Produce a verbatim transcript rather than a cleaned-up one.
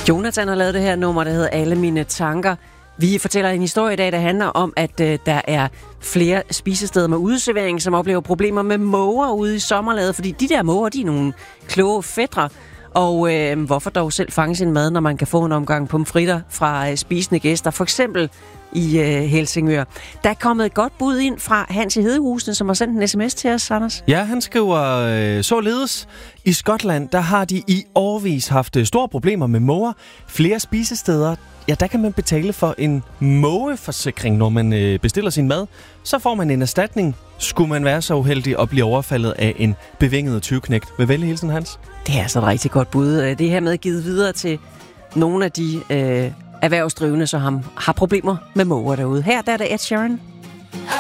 Jonathan har lavet det her nummer, der hedder Alle mine tanker. Vi fortæller en historie i dag, der handler om, at øh, der er flere spisesteder med udeservering, som oplever problemer med måger ude i sommerlaget, fordi de der måger, de er nogle kloge fætre. Og øh, hvorfor dog selv fange sin mad, når man kan få en omgang pomfritter fra øh, spisende gæster, for eksempel i øh, Helsingør. Der er kommet et godt bud ind fra Hans i Hedehusene, som har sendt en sms til os, Anders. Ja, han skriver øh, således. I Skotland, der har de i årevis haft store problemer med måger. Flere spisesteder, ja, der kan man betale for en mågeforsikring, når man øh, bestiller sin mad. Så får man en erstatning, skulle man være så uheldig at blive overfaldet af en bevinget tyveknægt. Med venlig hilsen, Hans. Det er altså et rigtig godt bud. Det er hermed givet videre til nogle af de øh, erhvervsdrivende, som har problemer med måger derude. Her der er det Ed Sheeran.